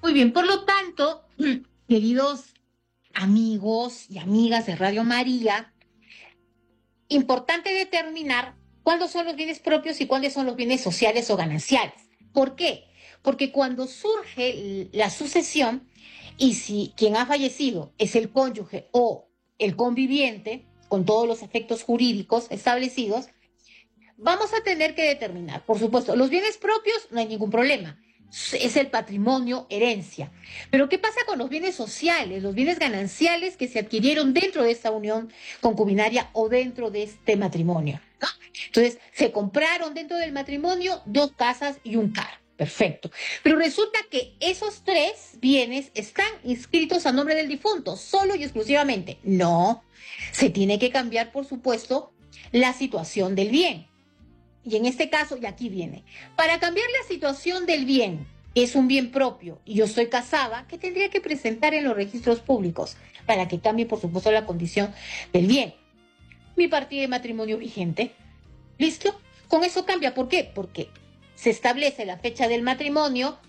Muy bien, por lo tanto, queridos amigos y amigas de Radio María, importante determinar cuáles son los bienes propios y cuáles son los bienes sociales o gananciales. ¿Por qué? Porque cuando surge la sucesión y si quien ha fallecido es el cónyuge o el conviviente, con todos los efectos jurídicos establecidos, vamos a tener que determinar, por supuesto, los bienes propios no hay ningún problema, es el patrimonio, herencia. Pero ¿qué pasa con los bienes sociales, los bienes gananciales que se adquirieron dentro de esta unión concubinaria o dentro de este matrimonio? ¿No? Entonces, se compraron dentro del matrimonio 2 casas y un carro. Perfecto. Pero resulta que esos 3 bienes están inscritos a nombre del difunto, solo y exclusivamente. No, se tiene que cambiar, por supuesto, la situación del bien. Y en este caso, y aquí viene, para cambiar la situación del bien, que es un bien propio, y yo estoy casada, ¿qué tendría que presentar en los registros públicos? Para que cambie, por supuesto, la condición del bien. Mi partida de matrimonio vigente. ¿Listo? Con eso cambia. ¿Por qué? Porque se establece la fecha del matrimonio,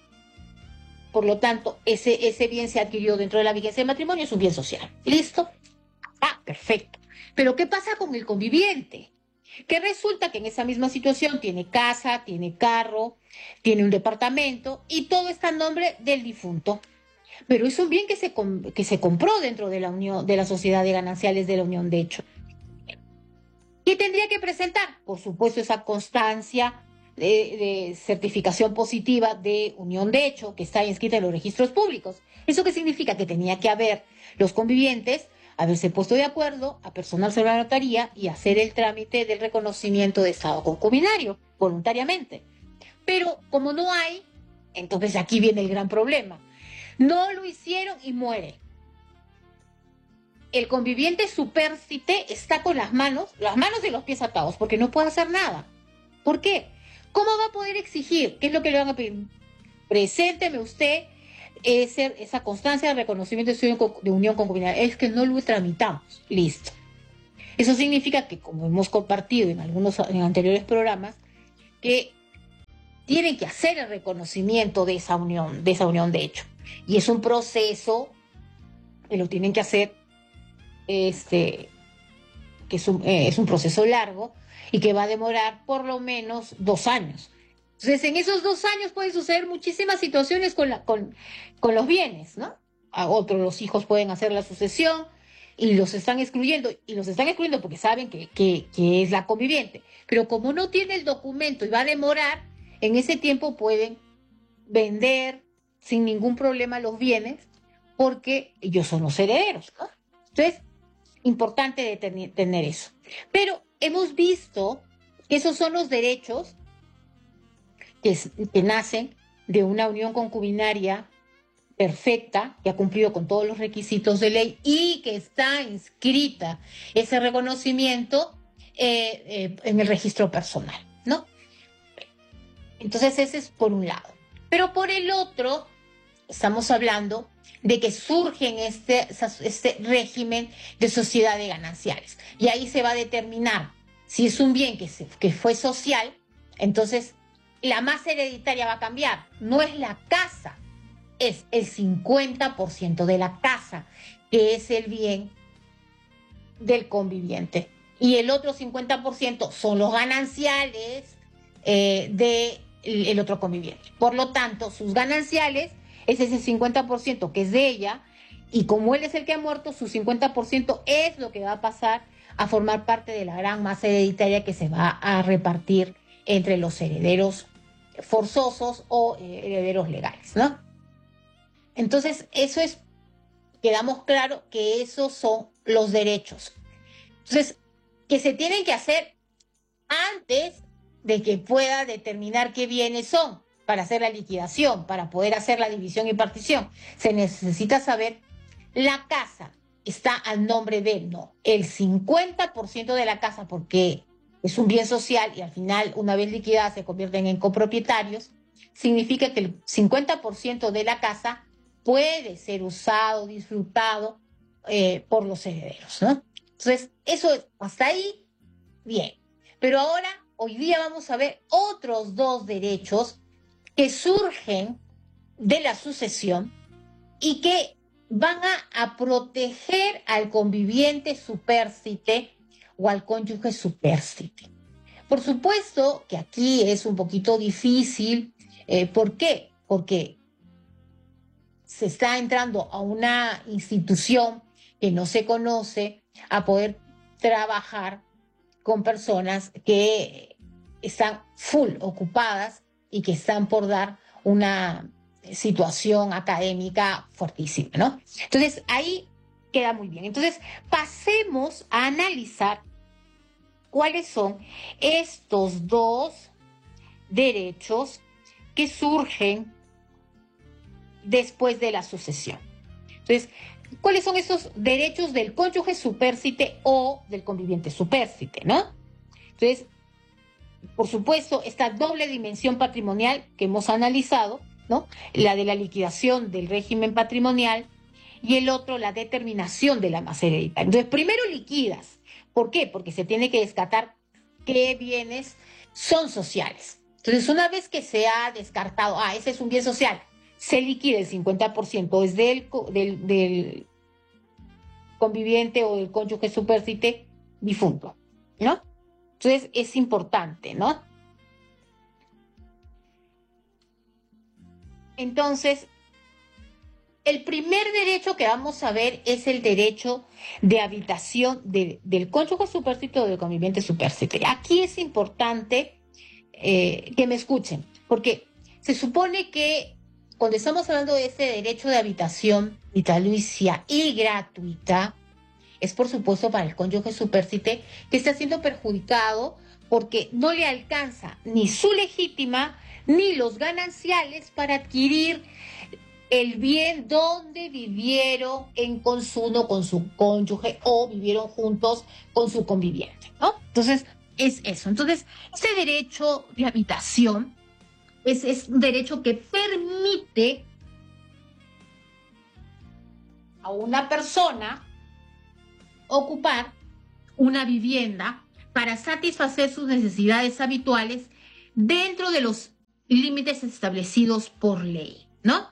por lo tanto, ese bien se adquirió dentro de la vigencia del matrimonio, es un bien social. ¿Listo? Ah, perfecto. Pero ¿qué pasa con el conviviente? Que resulta que en esa misma situación tiene casa, tiene carro, tiene un departamento y todo está en nombre del difunto. Pero es un bien que se compró dentro de la unión, de la sociedad de gananciales de la unión de hecho. ¿Qué tendría que presentar? Por supuesto, esa constancia de certificación positiva de unión de hecho que está inscrita en los registros públicos. ¿Eso qué significa? Que tenía que haber los convivientes haberse puesto de acuerdo, apersonarse a la notaría y hacer el trámite del reconocimiento de estado concubinario voluntariamente. Pero como no hay, entonces aquí viene el gran problema. No lo hicieron y muere. El conviviente supérsite está con las manos y los pies atados, porque no puede hacer nada. ¿Por qué? ¿Cómo va a poder exigir? ¿Qué es lo que le van a pedir? Presénteme usted esa constancia de reconocimiento de unión concubinaria. Es que no lo tramitamos. Listo. Eso significa que, como hemos compartido en anteriores programas, que tienen que hacer el reconocimiento de esa unión de hecho. Y es un proceso que lo tienen que hacer, que es un proceso largo y que va a demorar por lo menos 2 años. Entonces, en esos 2 años pueden suceder muchísimas situaciones con los bienes, ¿no? A otros, los hijos pueden hacer la sucesión y los están excluyendo porque saben que es la conviviente. Pero como no tiene el documento y va a demorar, en ese tiempo pueden vender sin ningún problema los bienes porque ellos son los herederos, ¿no? Entonces, importante tener eso. Pero hemos visto que esos son los derechos que nacen de una unión concubinaria perfecta, que ha cumplido con todos los requisitos de ley y que está inscrita ese reconocimiento en el registro personal, ¿no? Entonces ese es por un lado. Pero por el otro, estamos hablando de que surge en este régimen de sociedad de gananciales. Y ahí se va a determinar si es un bien que fue social, entonces la masa hereditaria va a cambiar. No es la casa, es el 50% de la casa, que es el bien del conviviente. Y el otro 50% son los gananciales del otro conviviente. Por lo tanto, sus gananciales es ese 50% que es de ella, y como él es el que ha muerto, su 50% es lo que va a pasar a formar parte de la gran masa hereditaria que se va a repartir entre los herederos forzosos o herederos legales, ¿no? Entonces, quedamos claro que esos son los derechos. Entonces, que se tienen que hacer antes de que pueda determinar qué bienes son para hacer la liquidación, para poder hacer la división y partición. Se necesita saber, la casa está al nombre de él, no, el 50% de la casa, porque es un bien social y al final, una vez liquidada, se convierten en copropietarios, significa que el 50% de la casa puede ser usado, disfrutado por los herederos, ¿no? Entonces, eso hasta ahí, bien. Pero ahora, hoy día vamos a ver otros 2 derechos que surgen de la sucesión y que van a proteger al conviviente supérstite o al cónyuge supérstite. Por supuesto que aquí es un poquito difícil. ¿Por qué? Porque se está entrando a una institución que no se conoce a poder trabajar con personas que están full ocupadas y que están por dar una situación académica fuertísima, ¿no? Entonces, ahí queda muy bien. Entonces, pasemos a analizar cuáles son estos dos derechos que surgen después de la sucesión. Entonces, ¿cuáles son esos derechos del cónyuge supérstite o del conviviente supérstite, ¿no? Entonces, por supuesto, esta doble dimensión patrimonial que hemos analizado, ¿no? La de la liquidación del régimen patrimonial y el otro, la determinación de la masa hereditaria. Entonces, primero liquidas. ¿Por qué? Porque se tiene que descartar qué bienes son sociales. Entonces, una vez que se ha descartado, ese es un bien social, se liquida el 50% es del conviviente o del cónyuge supérstite difunto, ¿no? Entonces, es importante, ¿no? Entonces, el primer derecho que vamos a ver es el derecho de habitación del cónyuge supérstite o del conviviente supérstite. Aquí es importante que me escuchen, porque se supone que cuando estamos hablando de este derecho de habitación vitalicia y gratuita, es por supuesto para el cónyuge supérstite que está siendo perjudicado porque no le alcanza ni su legítima ni los gananciales para adquirir el bien donde vivieron en consumo con su cónyuge o vivieron juntos con su conviviente, ¿no? Entonces, es eso. Entonces, ese derecho de habitación es un derecho que permite a una persona ocupar una vivienda para satisfacer sus necesidades habituales dentro de los límites establecidos por ley, ¿no?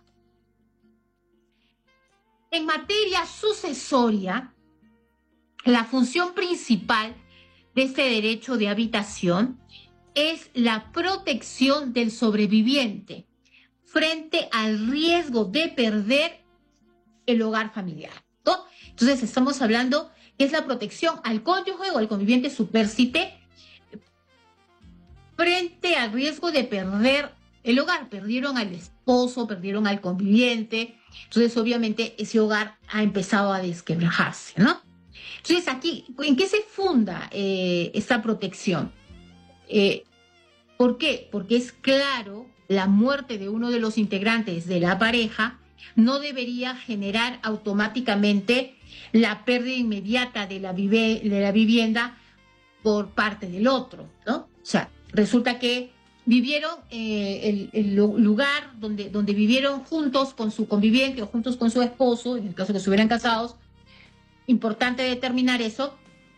En materia sucesoria, la función principal de este derecho de habitación es la protección del sobreviviente frente al riesgo de perder el hogar familiar, ¿no? Entonces estamos hablando que es la protección al cónyuge o al conviviente supérstite frente al riesgo de perder el hogar. Perdieron al esposo, perdieron al conviviente, entonces obviamente ese hogar ha empezado a desquebrajarse, ¿no? Entonces aquí, ¿en qué se funda esta protección? ¿Por qué? Porque es claro, la muerte de uno de los integrantes de la pareja no debería generar automáticamente la pérdida inmediata de la vivienda por parte del otro, ¿no? O sea, resulta que vivieron el lugar donde vivieron juntos con su conviviente o juntos con su esposo, en el caso que estuvieran casados, importante determinar eso.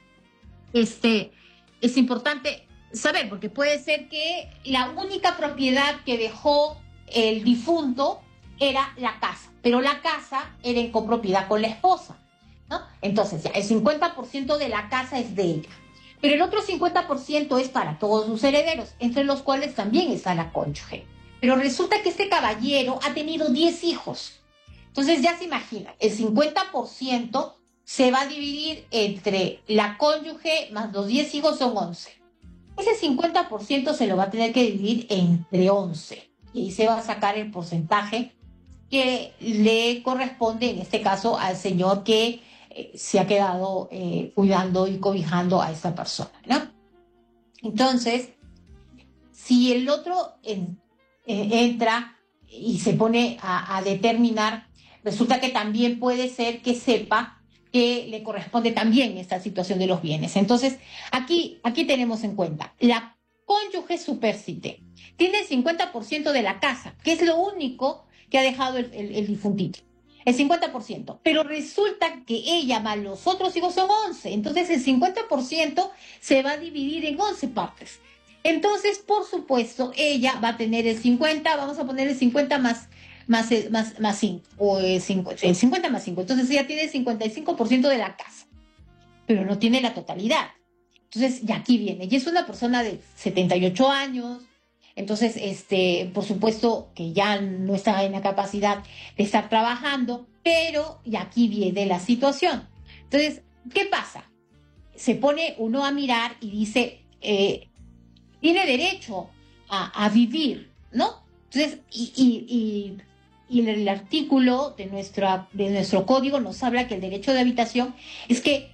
Es importante saber, porque puede ser que la única propiedad que dejó el difunto era la casa, pero la casa era en copropiedad con la esposa, ¿no? Entonces ya el 50% de la casa es de ella, pero el otro 50% es para todos sus herederos, entre los cuales también está la cónyuge. Pero resulta que este caballero ha tenido 10 hijos. Entonces ya se imagina, el 50% se va a dividir entre la cónyuge más los 10 hijos, son 11. Ese 50% se lo va a tener que dividir entre 11. Y ahí se va a sacar el porcentaje que le corresponde, en este caso, al señor que se ha quedado cuidando y cobijando a esta persona, ¿no? Entonces, si el otro entra y se pone a determinar, resulta que también puede ser que sepa que le corresponde también esta situación de los bienes. Entonces, aquí tenemos en cuenta, la cónyuge supérstite tiene el 50% de la casa, que es lo único que ha dejado el difuntito. El 50%, pero resulta que ella más los otros hijos son 11, entonces el 50% se va a dividir en 11 partes. Entonces, por supuesto, ella va a tener el 50, vamos a poner el 50 más más 5, o el 50 más 5. Entonces ella tiene el 55% de la casa, pero no tiene la totalidad. Entonces, y aquí viene, y es una persona de 78 años, entonces, por supuesto que ya no está en la capacidad de estar trabajando, pero y aquí viene la situación. Entonces, ¿qué pasa? Se pone uno a mirar y dice, tiene derecho a vivir, ¿no? Entonces, y el artículo de nuestro código nos habla que el derecho de habitación es que,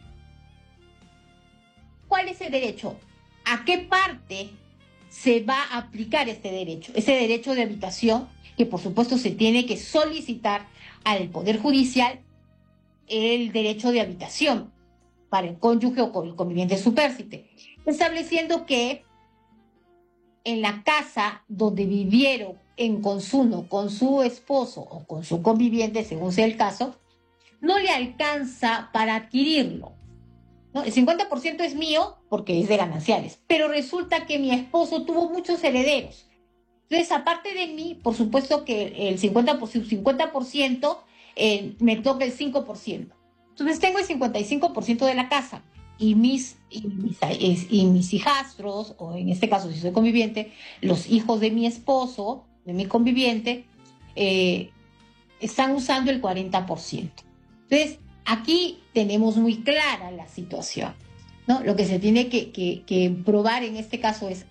¿cuál es el derecho? ¿A qué parte se va a aplicar este derecho? Ese derecho de habitación que por supuesto se tiene que solicitar al Poder Judicial el derecho de habitación para el cónyuge o el conviviente supérstite, estableciendo que en la casa donde vivieron en consumo con su esposo o con su conviviente, según sea el caso, no le alcanza para adquirirlo, ¿no? El 50% es mío porque es de gananciales, pero resulta que mi esposo tuvo muchos herederos. Entonces, aparte de mí, por supuesto que el 50%, me toca el 5%. Entonces, tengo el 55% de la casa y mis hijastros, o en este caso, si soy conviviente, los hijos de mi esposo, de mi conviviente, eh, están usando el 40%. Entonces, aquí tenemos muy clara la situación, ¿no? Lo que se tiene que probar en este caso es,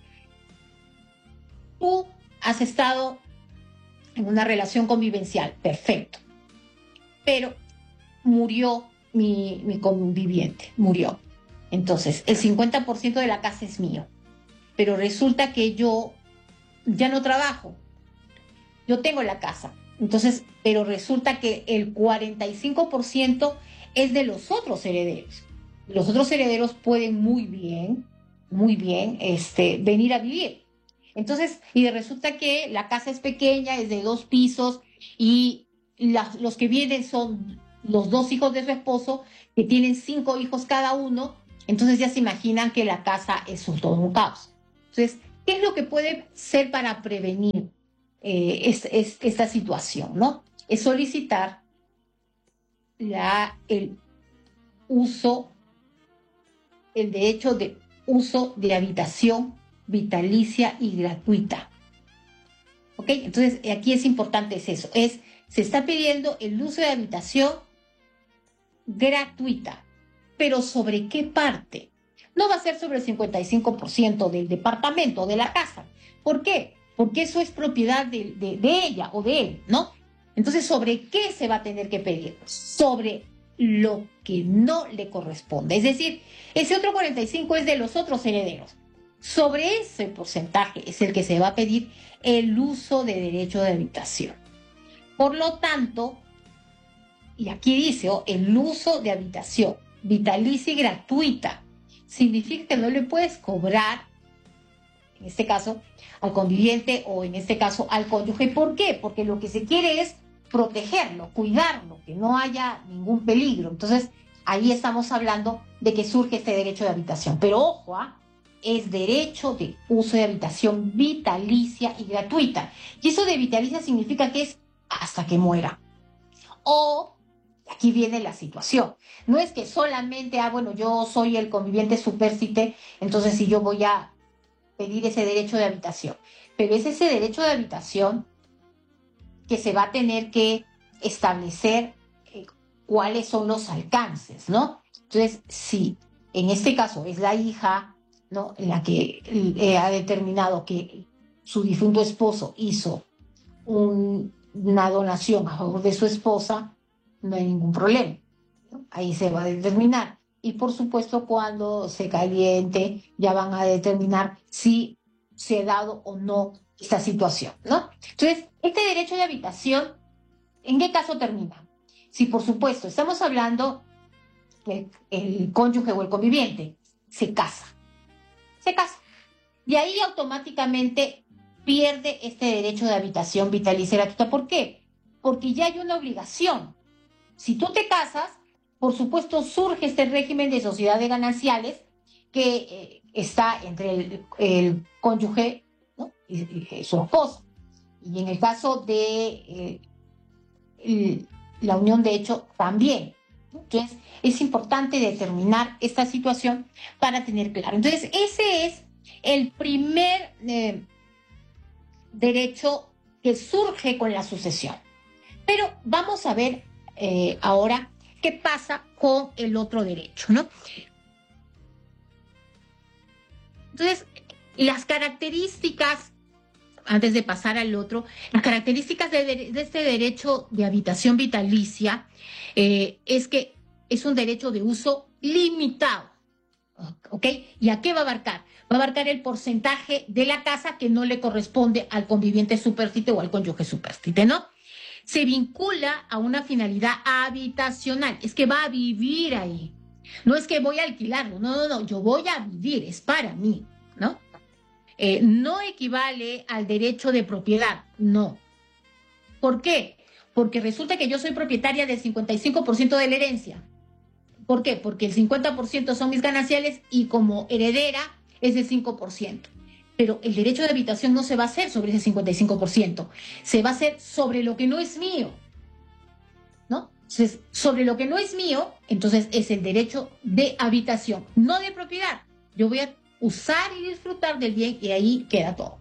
tú has estado en una relación convivencial, perfecto, pero murió mi conviviente, murió. Entonces, el 50% de la casa es mío, pero resulta que yo ya no trabajo, yo tengo la casa, entonces, pero resulta que el 45% es de los otros herederos. Los otros herederos pueden muy bien, venir a vivir. Entonces, y resulta que la casa es pequeña, es de 2 pisos, y los que vienen son los 2 hijos de su esposo, que tienen 5 hijos cada uno, entonces ya se imaginan que la casa es todo un caos. Entonces, ¿qué es lo que puede ser para prevenir esta situación, ¿no? Es solicitar el uso, el derecho de uso de habitación vitalicia y gratuita. ¿Ok? Entonces, aquí es importante eso, se está pidiendo el uso de habitación gratuita, pero ¿sobre qué parte? No va a ser sobre el 55% del departamento, de la casa. ¿Por qué? Porque eso es propiedad de ella o de él, ¿no? Entonces, ¿sobre qué se va a tener que pedir? Sobre lo que no le corresponde. Es decir, ese otro 45 es de los otros herederos. Sobre ese porcentaje es el que se va a pedir el uso de derecho de habitación. Por lo tanto, y aquí dice, el uso de habitación vitalicia y gratuita, significa que no le puedes cobrar, en este caso, al conviviente o en este caso al cónyuge. ¿Por qué? Porque lo que se quiere es protegerlo, cuidarlo, que no haya ningún peligro. Entonces, ahí estamos hablando de que surge este derecho de habitación. Pero ojo, es derecho de uso de habitación vitalicia y gratuita. Y eso de vitalicia significa que es hasta que muera. O, aquí viene la situación, no es que solamente, bueno, yo soy el conviviente supérstite, entonces si yo voy a pedir ese derecho de habitación, pero es ese derecho de habitación que se va a tener que establecer cuáles son los alcances, ¿no? Entonces, si en este caso es la hija, ¿no?, en la que ha determinado que su difunto esposo hizo una donación a favor de su esposa, no hay ningún problema, ¿no? Ahí se va a determinar. Y por supuesto, cuando se caliente, ya van a determinar si se ha dado o no esta situación, ¿no? Entonces, este derecho de habitación, ¿en qué caso termina? Si, por supuesto, estamos hablando que el cónyuge o el conviviente se casa, y ahí automáticamente pierde este derecho de habitación vitalicia y gratuita. ¿Por qué? Porque ya hay una obligación. Si tú te casas, por supuesto surge este régimen de sociedad de gananciales que está entre el cónyuge, ¿no?, y su esposa. Y en el caso de la unión de hecho también. Entonces, es importante determinar esta situación para tener claro. Entonces, ese es el primer derecho que surge con la sucesión. Pero vamos a ver ahora qué pasa con el otro derecho, ¿no? Entonces, las características, antes de pasar al otro, las características de este derecho de habitación vitalicia es que es un derecho de uso limitado, ¿ok? ¿Y a qué va a abarcar? Va a abarcar el porcentaje de la casa que no le corresponde al conviviente supérstite o al cónyuge supérstite, ¿no? Se vincula a una finalidad habitacional, es que va a vivir ahí. No es que voy a alquilarlo, no, yo voy a vivir, es para mí, ¿no? No equivale al derecho de propiedad, no. ¿Por qué? Porque resulta que yo soy propietaria del 55% de la herencia. ¿Por qué? Porque el 50% son mis gananciales y como heredera es el 5%. Pero el derecho de habitación no se va a hacer sobre ese 55%, se va a hacer sobre lo que no es mío, ¿no? Entonces, sobre lo que no es mío, entonces es el derecho de habitación, no de propiedad. Yo voy a usar y disfrutar del bien y ahí queda todo.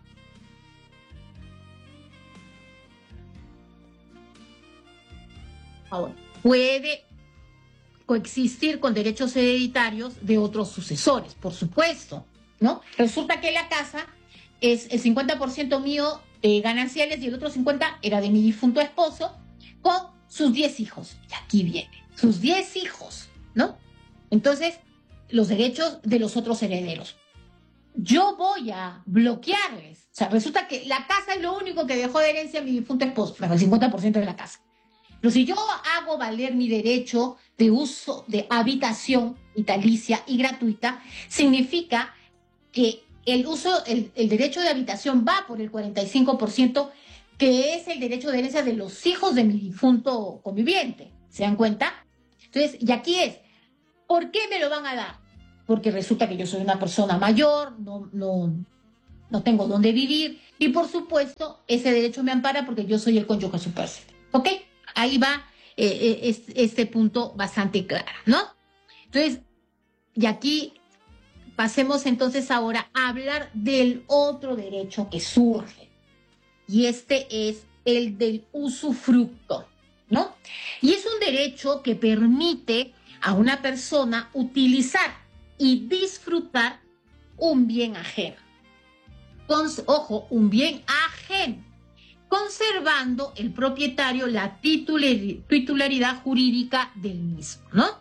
Ahora, puede coexistir con derechos hereditarios de otros sucesores, por supuesto, ¿no? Resulta que la casa es el 50% mío de gananciales y el otro 50% era de mi difunto esposo con sus 10 hijos. Y aquí viene, sus 10 hijos, ¿no? Entonces, los derechos de los otros herederos. Yo voy a bloquearles. O sea, resulta que la casa es lo único que dejó de herencia a mi difunto esposo, el 50% de la casa. Pero si yo hago valer mi derecho de uso de habitación vitalicia y gratuita, significa que el derecho de habitación va por el 45%, que es el derecho de herencia de los hijos de mi difunto conviviente. ¿Se dan cuenta? Entonces, y aquí es, ¿por qué me lo van a dar? Porque resulta que yo soy una persona mayor, no tengo dónde vivir, y por supuesto, ese derecho me ampara porque yo soy el cónyuge supérstite. ¿Ok? Ahí va este punto bastante claro, ¿no? Entonces, y aquí pasemos entonces ahora a hablar del otro derecho que surge, y este es el del usufructo, ¿no? Y es un derecho que permite a una persona utilizar y disfrutar un bien ajeno. Ojo, un bien ajeno, conservando el propietario la titularidad jurídica del mismo, ¿no?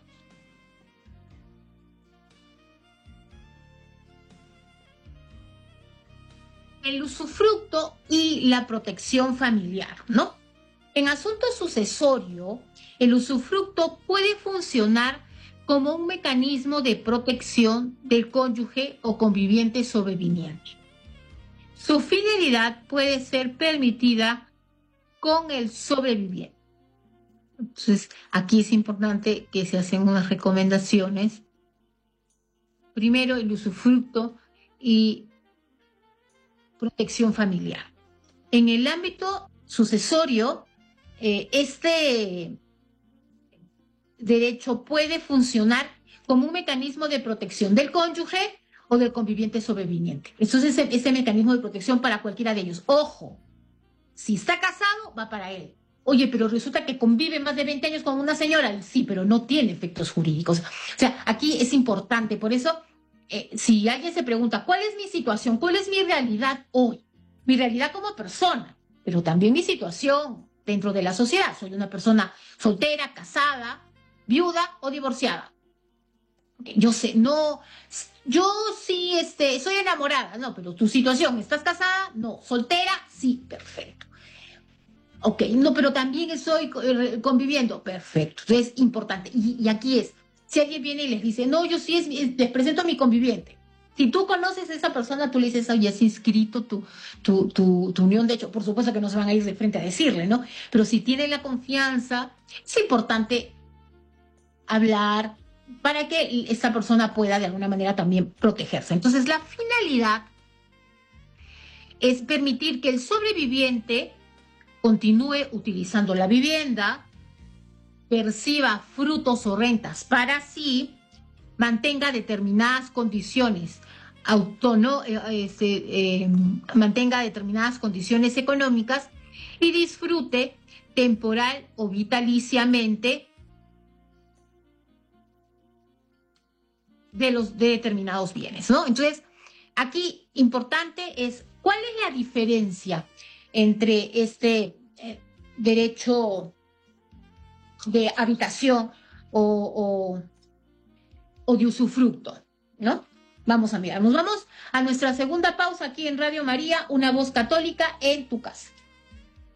El usufructo y la protección familiar, ¿no? En asunto sucesorio, el usufructo puede funcionar como un mecanismo de protección del cónyuge o conviviente sobreviviente. Su fidelidad puede ser permitida con el sobreviviente. Entonces, aquí es importante que se hacen unas recomendaciones. Primero, el usufructo y protección familiar. En el ámbito sucesorio, este derecho puede funcionar como un mecanismo de protección del cónyuge o del conviviente sobreviviente. Entonces, ese mecanismo de protección para cualquiera de ellos. Ojo, si está casado, va para él. Oye, pero resulta que convive más de 20 años con una señora. Sí, pero no tiene efectos jurídicos. O sea, aquí es importante. Por eso, si alguien se pregunta, ¿cuál es mi situación? ¿Cuál es mi realidad hoy? Mi realidad como persona, pero también mi situación dentro de la sociedad. Soy una persona soltera, casada, viuda o divorciada. Yo sé, no, yo sí, soy enamorada, no, pero tu situación, ¿estás casada? No, soltera, sí, perfecto. Ok, no, pero también estoy conviviendo, perfecto, entonces importante. Y aquí es, si alguien viene y les dice, no, yo sí les presento a mi conviviente. Si tú conoces a esa persona, tú le dices, oye, has inscrito tu unión. De hecho, por supuesto que no se van a ir de frente a decirle, ¿no? Pero si tienen la confianza, es importante hablar para que esta persona pueda de alguna manera también protegerse. Entonces, la finalidad es permitir que el sobreviviente continúe utilizando la vivienda, perciba frutos o rentas para sí, mantenga determinadas condiciones mantenga determinadas condiciones económicas y disfrute temporal o vitaliciamente de determinados bienes, ¿no? Entonces, aquí importante es cuál es la diferencia entre este derecho de habitación o de usufructo, ¿no? Vamos a mirar, nos vamos a nuestra segunda pausa aquí en Radio María, una voz católica en tu casa.